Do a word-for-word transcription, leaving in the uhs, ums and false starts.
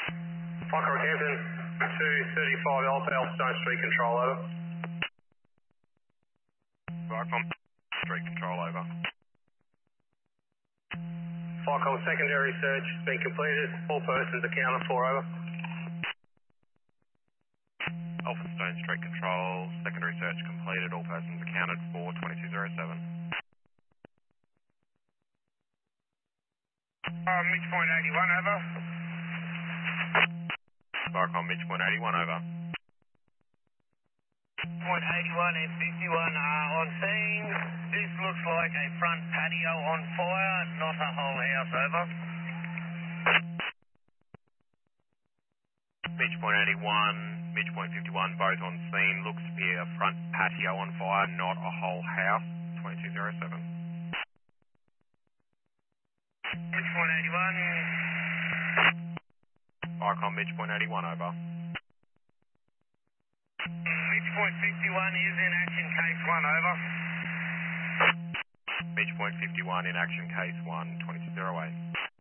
Fokker Campton, two thirty-five Alpha, Elphinstone Street Control, over. Vicom, street control, over. Fokker secondary search has been completed. All persons accounted for, over. Elphinstone street control, secondary search completed, all persons accounted for, twenty-two oh seven. Uh, midpoint eighty-one, over. Vicom, midpoint eighty-one, over. Point eighty-one and fifty-one are on scene. This looks like a front patio on fire, not a whole house, over. Midpoint eighty-one, midpoint fifty-one, both on scene. Looks to be a front patio on fire, not a whole house, twenty-two oh seven. Midpoint eighty-one. Vicom, midpoint eighty-one, over. Midpoint fifty-one is in action, case one, over. Midpoint fifty-one in action, case one, twenty-two oh eight.